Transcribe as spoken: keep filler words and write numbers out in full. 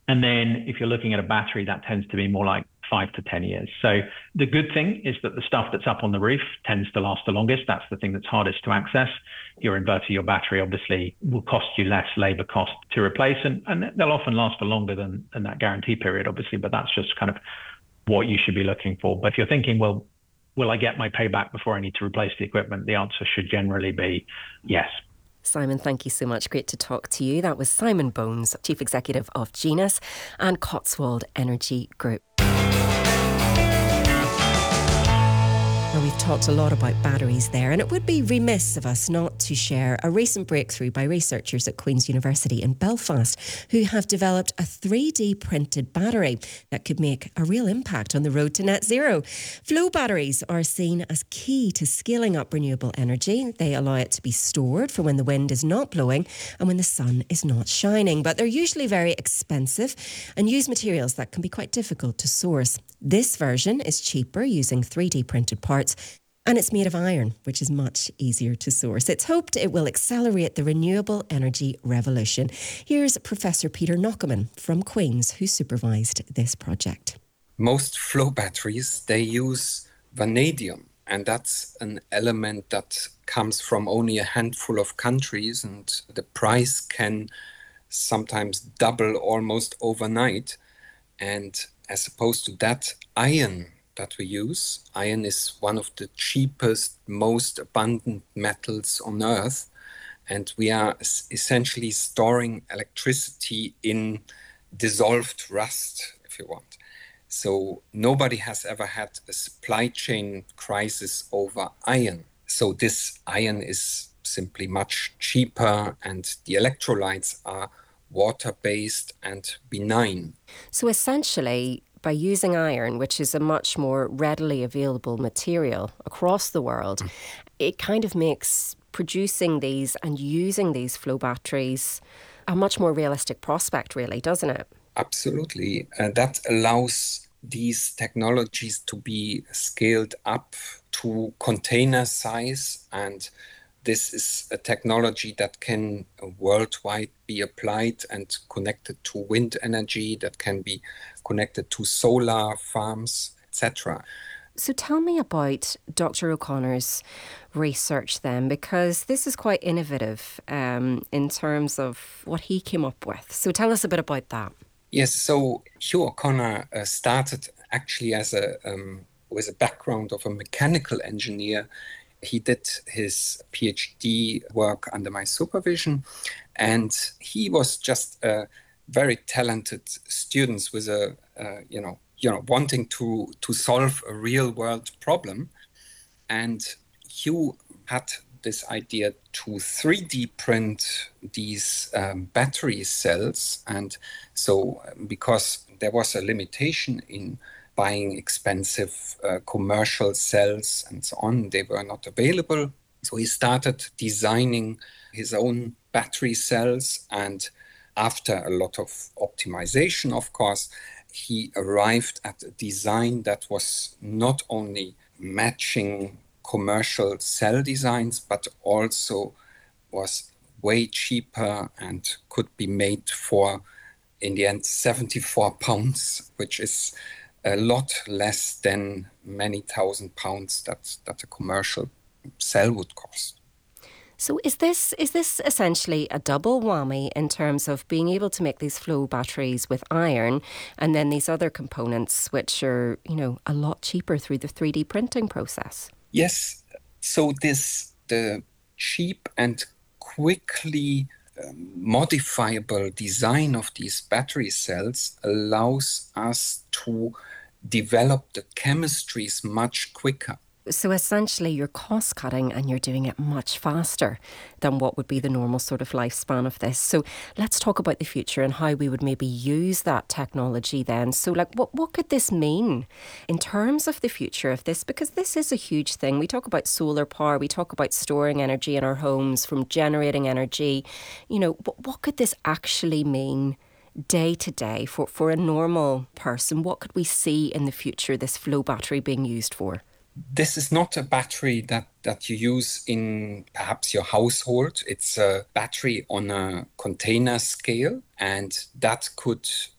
And then if you're looking at a battery, that tends to be more like five to ten years. So the good thing is that the stuff that's up on the roof tends to last the longest. That's the thing that's hardest to access. Your inverter, your battery obviously will cost you less labor cost to replace, and, and they'll often last for longer than, than that guarantee period, obviously, but that's just kind of what you should be looking for. But if you're thinking, well, will I get my payback before I need to replace the equipment? The answer should generally be yes. Simon, thank you so much. Great to talk to you. That was Simon Bones, Chief Executive of Genus and Cotswold Energy Group. Now, we've talked a lot about batteries there, and it would be remiss of us not to share a recent breakthrough by researchers at Queen's University in Belfast who have developed a three D printed battery that could make a real impact on the road to net zero. Flow batteries are seen as key to scaling up renewable energy. They allow it to be stored for when the wind is not blowing and when the sun is not shining, but they're usually very expensive and use materials that can be quite difficult to source. This version is cheaper, using three D printed parts, and it's made of iron, which is much easier to source. It's hoped it will accelerate the renewable energy revolution. Here's Professor Peter Knockeman from Queen's, who supervised this project. Most flow batteries, they use vanadium, and that's an element that comes from only a handful of countries, and the price can sometimes double almost overnight. And as opposed to that, iron that we use, iron is one of the cheapest, most abundant metals on Earth. And we are essentially storing electricity in dissolved rust, if you want. So nobody has ever had a supply chain crisis over iron. So this iron is simply much cheaper, and the electrolytes are water-based and benign. So essentially, by using iron, which is a much more readily available material across the world, mm. it kind of makes producing these and using these flow batteries a much more realistic prospect, really, doesn't it? Absolutely. Uh, that allows these technologies to be scaled up to container size, and this is a technology that can worldwide be applied and connected to wind energy, that can be connected to solar farms, et cetera. So tell me about Doctor O'Connor's research then, because this is quite innovative um, in terms of what he came up with. So tell us a bit about that. Yes, so Hugh O'Connor uh, started actually as a um, with a background of a mechanical engineer. He did his PhD work under my supervision, and he was just a very talented student with a, uh, you know, you know, wanting to, to solve a real world problem. And Hugh had this idea to three D print these um, battery cells. And so because there was a limitation in buying expensive uh, commercial cells and so on, they were not available. So he started designing his own battery cells, and after a lot of optimization, of course, he arrived at a design that was not only matching commercial cell designs, but also was way cheaper and could be made for, in the end, seventy-four pounds, which is a lot less than many thousand pounds that, that a commercial cell would cost. So is this is this essentially a double whammy in terms of being able to make these flow batteries with iron, and then these other components which are, you know, a lot cheaper through the three D printing process? Yes. So this the cheap and quickly um, modifiable design of these battery cells allows us to develop the chemistries much quicker. So essentially you're cost cutting and you're doing it much faster than what would be the normal sort of lifespan of this. So let's talk about the future and how we would maybe use that technology then. So like what, what could this mean in terms of the future of this? Because this is a huge thing. We talk about solar power, we talk about storing energy in our homes from generating energy. You know, what, what could this actually mean day to day for, for a normal person? What could we see in the future this flow battery being used for? This is not a battery that, that you use in perhaps your household. It's a battery on a container scale, and that could